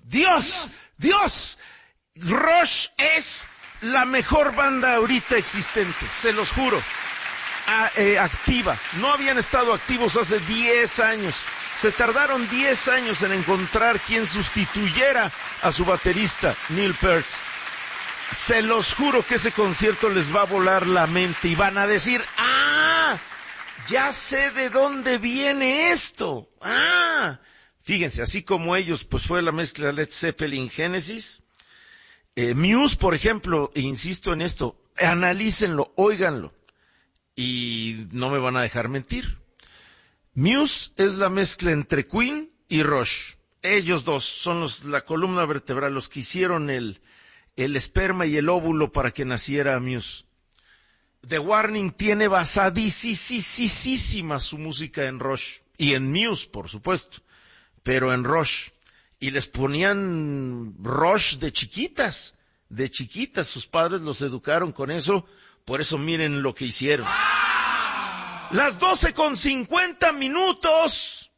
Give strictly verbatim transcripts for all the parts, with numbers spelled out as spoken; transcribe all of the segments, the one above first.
Dios, Dios, Rush es la mejor banda ahorita existente, se los juro. A, eh, activa, no habían estado activos hace diez años. Se tardaron diez años en encontrar quien sustituyera a su baterista, Neil Peart. Se los juro que ese concierto les va a volar la mente y van a decir, ¡ah! Ya sé de dónde viene esto. ¡Ah! Fíjense, así como ellos, pues fue la mezcla Led Zeppelin Genesis. Eh, Muse, por ejemplo, e insisto en esto, analícenlo, óiganlo, y no me van a dejar mentir. Muse es la mezcla entre Queen y Rush. Ellos dos son los, la columna vertebral, los que hicieron el, el esperma y el óvulo para que naciera Muse. The Warning tiene basadísima su música en Rush, y en Muse, por supuesto, pero en Rush. Y les ponían Rush de chiquitas, de chiquitas, sus padres los educaron con eso, por eso miren lo que hicieron. Las doce con cincuenta minutos,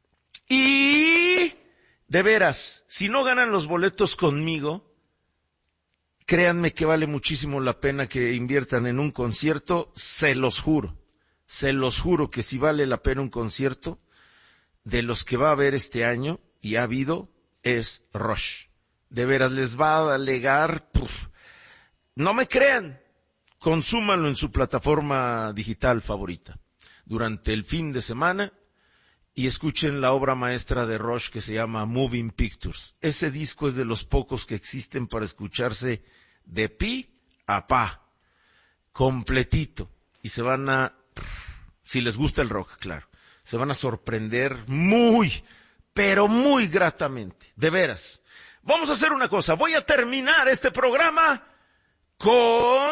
y de veras, si no ganan los boletos conmigo, créanme que vale muchísimo la pena que inviertan en un concierto, se los juro, se los juro que si vale la pena un concierto, de los que va a haber este año, y ha habido, es Rush. De veras, les va a alegar, puf. No me crean, consúmanlo en su plataforma digital favorita, durante el fin de semana, y escuchen la obra maestra de Rush que se llama Moving Pictures. Ese disco es de los pocos que existen para escucharse de pi a pa, completito, y se van a, si les gusta el rock, claro, se van a sorprender muy, pero muy gratamente, de veras. Vamos a hacer una cosa, voy a terminar este programa con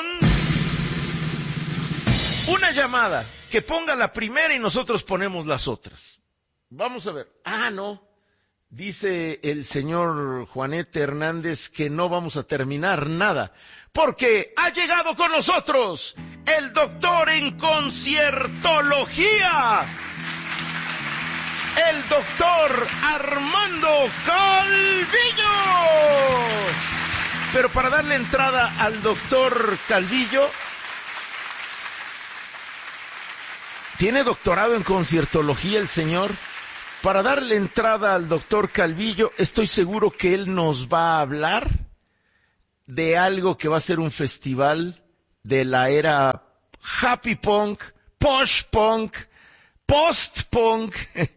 una llamada, que ponga la primera y nosotros ponemos las otras. Vamos a ver. Ah, no. Dice el señor Juanete Hernández que no vamos a terminar nada, porque ha llegado con nosotros el doctor en conciertología, el doctor Armando Calvillo. Pero para darle entrada al doctor Calvillo, tiene doctorado en conciertología el señor. Para darle entrada al doctor Calvillo, estoy seguro que él nos va a hablar de algo que va a ser un festival de la era happy punk, posh punk, post punk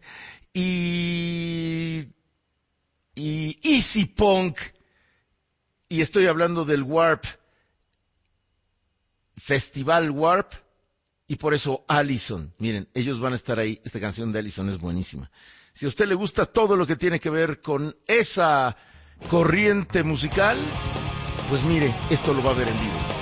y, y easy punk. Y estoy hablando del Warp, Festival Warp. Y por eso Allison, miren, ellos van a estar ahí, esta canción de Allison es buenísima. Si a usted le gusta todo lo que tiene que ver con esa corriente musical, pues mire, esto lo va a ver en vivo.